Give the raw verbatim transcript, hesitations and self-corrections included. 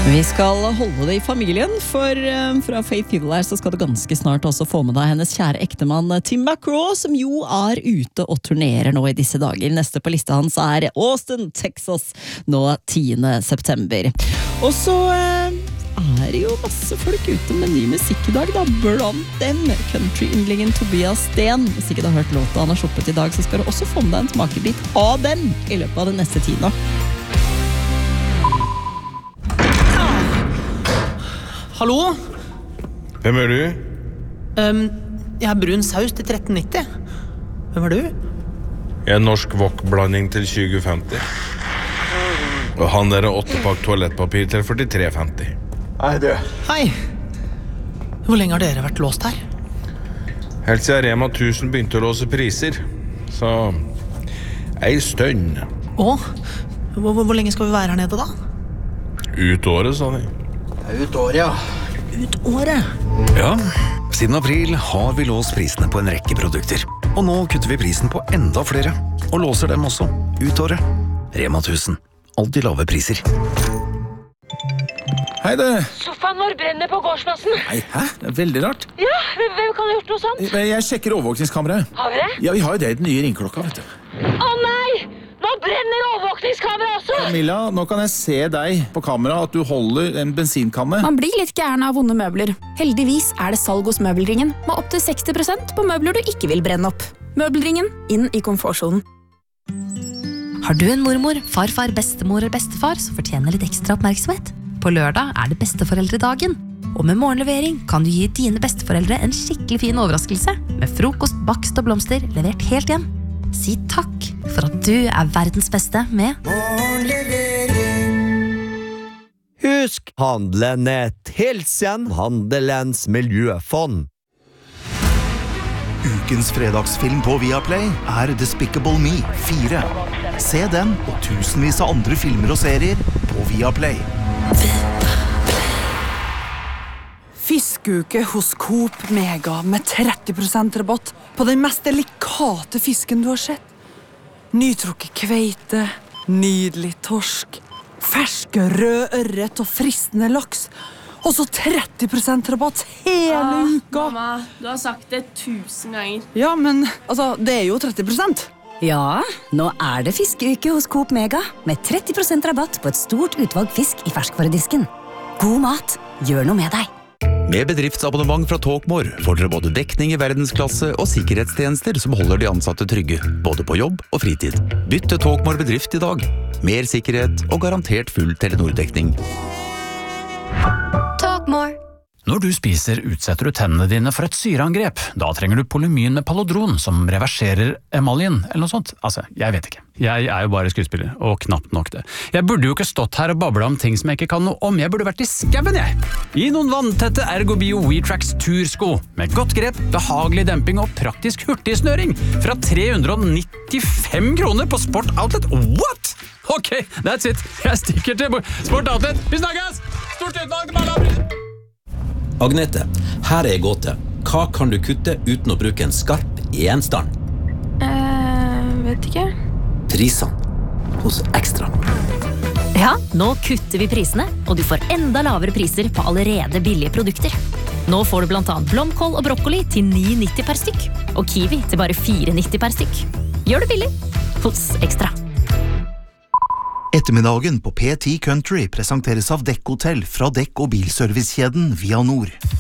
Vi skal holde det i familien, for fra Faith Hill her så skal du ganske snart også få med deg hennes kjære ektemann Tim McGraw, som jo er ute og turnerer nå i disse dager. Neste på lista hans er Austin, Texas, nå tiende september. Og så er det jo masse folk ute med ny musikk i dag, da. Blant dem country-yndlingen Tobias Sten. Hvis ikke du har hørt låta han har sluppet i dag, så skal du også få med deg en smakebit av den i løpet av den neste tiden da. Hallo? Hvem er du? Um, jeg har brun saus til tretten nitti. Hvem er du? Jeg er norsk wok-blanding til tjue femti. Og han der er åttepakk toalettpapir til førtitre femti. Hei, du. Hei. Hvor lenge har dere vært låst her? Helt siden Rema tusen begynte å låse priser. Så ei stønn. Å? Hvor, hvor lenge skal vi være her nede da? Ut året, sa de. Ut året, ja. Ut året? Ja, siden april har vi låst prisene på en rekke produkter. Og nå kutter vi prisen på enda flere, og låser dem også ut året. Rema tusen. Alltid lave priser. Hei du! Sofaen vår brenner på gårdsplassen. Nei, hæ? Det er veldig rart. Ja, hvem hvem kan ha gjort noe sånt? Jeg sjekker overvåkningskameraet. Har vi det? Ja, vi har jo det i den nye ringklokka, vet du. Å nei! Nå brenner overvåkningskamera også! Camilla, nå kan jeg se deg på kamera at du holder en bensinkanne. Man blir litt gæren av vonde møbler. Heldigvis er det salg hos Møbelringen, med opp til seksti prosent på møbler du ikke vil brenne opp. Møbelringen, inn i komfortsonen. Har du en mormor, farfar, bestemor eller bestefar som fortjener litt ekstra oppmerksomhet? På lørdag er det besteforeldredagen. Og med morgenlevering kan du gi dine besteforeldre en skikkelig fin overraskelse, med frokost, bakst og blomster levert helt hjem. Si takk for at du er verdens beste med Husk handlenett. Hilsen Handelens miljøfond. Ukens fredagsfilm på Viaplay er Despicable Me fire. Se den og tusenvis av andre filmer og serier på Viaplay. Fiskeuke hos Coop Mega med tretti prosent rabatt på den mest delikate fisken du har sett. Nytrukket kveite, nydelig torsk, ferske rød ørret og fristende laks. Og så tretti prosent rabatt hele ah, uka. Mamma, du har sagt det tusen ganger. Ja, men altså, det er jo tretti prosent. Ja, nå er det fiskeuke hos Coop Mega med tretti prosent rabatt på et stort utvalg fisk i ferskvaredisken. God mat, gjør noe med deg. Med bedriftsabonnement fra Talkmore får dere både dekning i verdensklasse og sikkerhetstjenester som holder de ansatte trygge, både på jobb og fritid. Bytt til Talkmore bedrift i dag. Mer sikkerhet og garantert full Telenor-dekning. Talkmore. Når du spiser, utsetter du tennene dine for et syreangrep. Da trenger du Polymyn med Palodron, som reverserer emaljen, eller noe sånt. Altså, jeg vet ikke. Jeg er jo bare skuespiller, og knapt nok det. Jeg burde jo ikke stått her og babla om ting som jeg ikke kan noe om. Jeg burde vært i skauen, jeg! I noen vanntette Ergobio WeTrax tursko, med godt grep, behagelig demping og praktisk hurtigsnøring, fra tre hundre nittifem kroner på Sport Outlet. What?! Ok, that's it. Jeg stikker til Sport Outlet. Vi snakkes! Stort utvalg, bare la Agnete, her er gåte. Hva kan du kutte uten å bruke en skarp gjenstand? Eh, vet ikke. Prisene hos Ekstra. Ja, nå kutter vi prisene, og du får enda lavere priser på allerede billige produkter. Nå får du blant annet blomkål og brokkoli til ni nitti per stykk, og kiwi til bare fire nitti per stykk. Gjør det billig hos Ekstra. Ettermiddagen på P ti Country presenteres av Dekk Hotel fra dekk- og bilservicekjeden Via Nord.